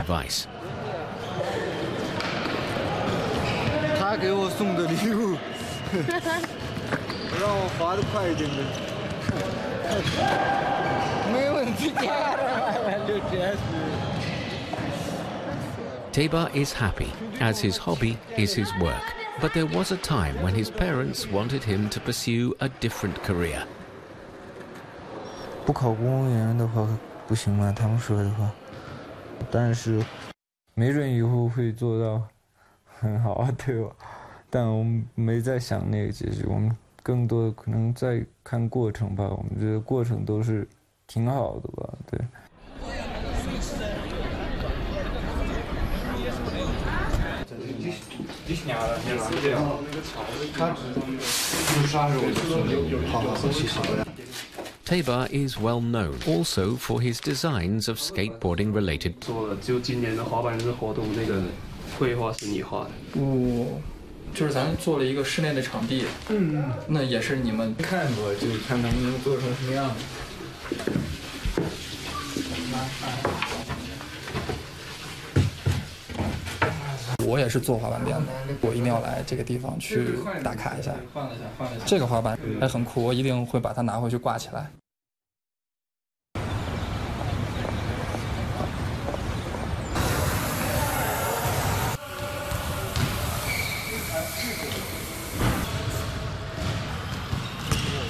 advice. 他给我送的礼物，让我滑得快一点的。没问题，就这样子。 Tabor is happy, as his hobby is his work. But there was a time when his parents wanted him to pursue a different career. 不考公务员的话不行吗？他们说的话，但是没准以后会做到很好啊，对吧？但我们没在想那个结局，我们更多的可能在看过程吧。我们觉得过程都是挺好的吧，对。 Tabor is well known also for his designs of skateboarding related. 做了，就今年的滑板日活动那个绘画是你画的？ 就是咱做了一个室内的场地，那也是你们看过，就看他们能做成什么样子。 我也是做滑板店的，我一定要来这个地方去打卡一下。这个滑板还很酷，我一定会把它拿回去挂起来。